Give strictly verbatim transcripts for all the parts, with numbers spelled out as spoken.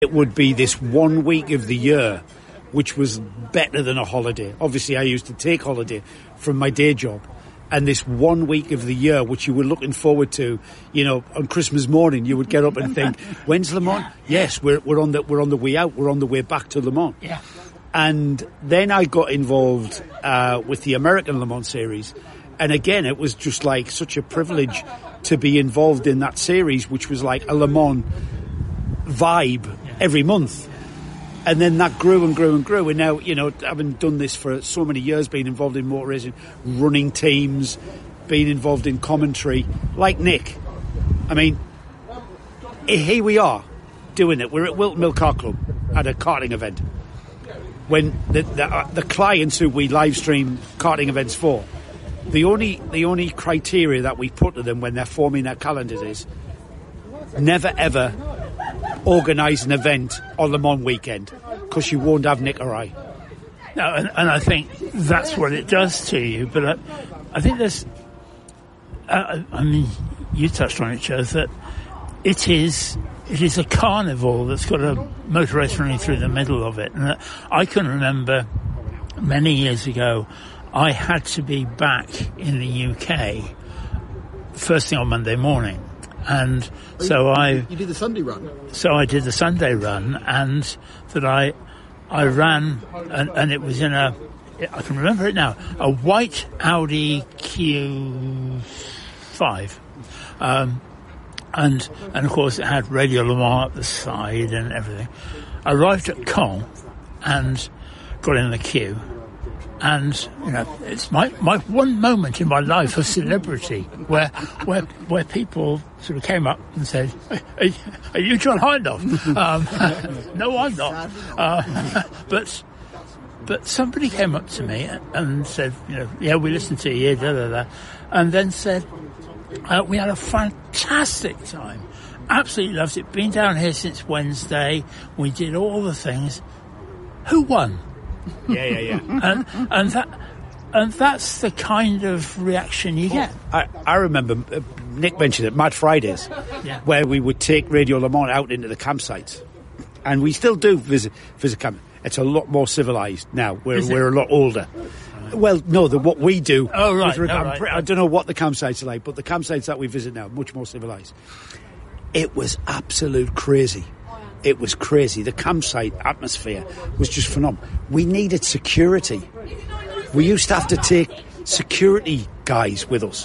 It would be this one week of the year which was better than a holiday. Obviously, I used to take holiday from my day job. And this one week of the year, which you were looking forward to, you know, on Christmas morning, you would get up and think, "When's Le Mans?" Yeah. Yes, we're we're on the we're on the way out. We're on the way back to Le Mans. Yeah. And then I got involved uh, with the American Le Mans series, and again, it was just like such a privilege to be involved in that series, which was like a Le Mans vibe every month. And then that grew and grew and grew. And now, you know, having done this for so many years, being involved in motor racing, running teams, being involved in commentary, like Nick. I mean, here we are doing it. We're at Wilton Mill Car Club at a karting event. When the the, uh, the clients who we live stream karting events for, the only the only criteria that we put to them when they're forming their calendars is never ever organise an event on Le Mans weekend, because you won't have Nick or I. No, and, and I think that's what it does to you. But I, I think there's, uh, I mean, you touched on it, Joe, that it is it is a carnival that's got a motor race running through the middle of it. And I can remember many years ago, I had to be back in the U K first thing on Monday morning. And oh, so you, I... You did the Sunday run? So I did the Sunday run, and that I I ran, and, and it was in a... I can remember it now. A white Audi Q five. Um, and, and, of course, it had Radio Le Mans at the side and everything. I arrived at Caen and got in the queue. And, you know, it's my, my one moment in my life of celebrity where where where people sort of came up and said, "Are, are you John Hindhaugh?" Um, no, I'm not. Uh, but but somebody came up to me and said, you know, "Yeah, we listened to you, da da da," and then said, uh, "We had a fantastic time. Absolutely loved it. Been down here since Wednesday. We did all the things. Who won?" Yeah, yeah, yeah. and, and that, and that's the kind of reaction you get. I, I remember uh, Nick mentioned it, Mad Fridays, yeah. where we would take Radio Le Mans out into the campsites, and we still do visit visit camp. It's a lot more civilised now. We're we're a lot older. Right. Well, no, the, what we do. Oh right, with, oh, I'm right. Pre- I don't know what the campsites are like, but the campsites that we visit now are much more civilised. It was absolute crazy. It was crazy. The campsite atmosphere was just phenomenal. We needed security. We used to have to take security guys with us.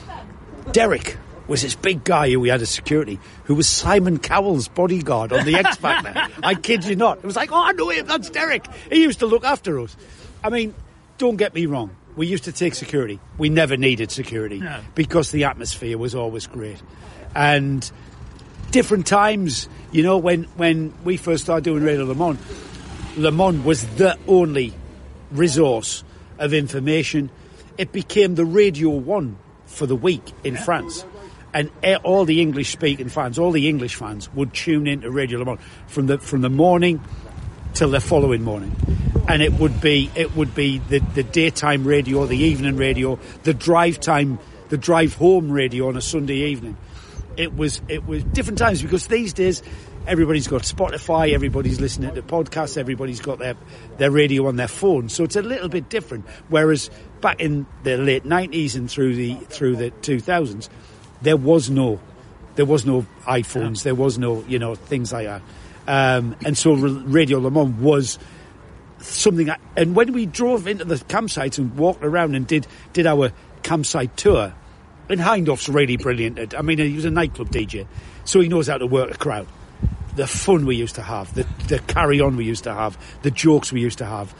Derek was this big guy who we had as security, who was Simon Cowell's bodyguard on the X Factor. I kid you not. It was like, oh, I know him, that's Derek. He used to look after us. I mean, don't get me wrong. We used to take security. We never needed security no. because the atmosphere was always great. And different times, you know, when, when we first started doing Radio Le Mans, Le Mans was the only resource of information. It became the Radio One for the week in France. And all the English-speaking fans, all the English fans would tune into Radio Le Mans from the from the morning till the following morning. And it would be it would be the, the daytime radio, the evening radio, the drive time, the drive home radio on a Sunday evening. It was it was different times, because these days everybody's got Spotify, everybody's listening to podcasts, everybody's got their their radio on their phone, so it's a little bit different. Whereas back in the late nineties and through the through the two thousands, there was no there was no iPhones, there was no, you know, things like that, um, and so Radio Le Mans was something. I, and when we drove into the campsites and walked around and did did our campsite tour. And Hindhaugh's really brilliant. I mean, he was a nightclub D J, so he knows how to work a crowd. The fun we used to have, the, the carry-on we used to have, the jokes we used to have.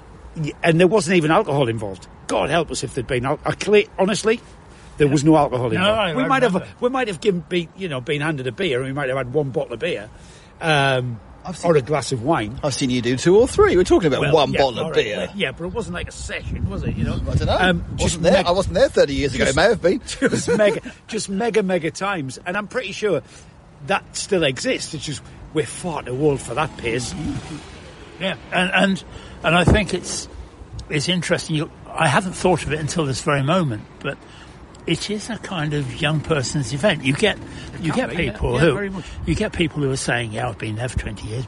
And there wasn't even alcohol involved. God help us if there'd been alcohol. Honestly, there was no alcohol involved. No, I, we I might remember. have we might have given, be, you know, been handed a beer, and we might have had one bottle of beer. Um... Or a glass of wine. I've seen you do two or three. We're talking about well, one yeah, bottle of right, beer. Yeah, but it wasn't like a session, was it? You know, I don't know. Um, wasn't just there. meg- I wasn't there thirty years ago. Just, it may have been. just mega, just mega, mega times, and I'm pretty sure that still exists. It's just we're far too old for that pace. Yeah, and and and I think it's it's interesting. You, I hadn't thought of it until this very moment, but it is a kind of young person's event. You get you can get be, yeah. people Yeah, who very much. you get people who are saying, "Yeah, I've been there for twenty years."